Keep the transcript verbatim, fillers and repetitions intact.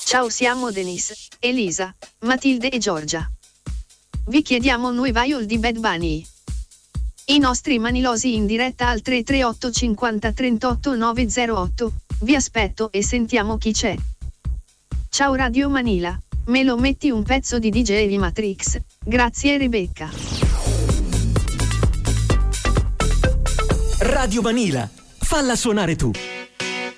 Ciao, siamo Denise, Elisa, Matilde e Giorgia. Vi chiediamo Nueva York di Bad Bunny. I nostri manilosi in diretta al tre tre otto cinquanta trentotto novecentotto. Vi aspetto e sentiamo chi c'è. Ciao Radio Manila, me lo metti un pezzo di D J Matrix? Grazie Rebecca. Radio Manila, falla suonare tu.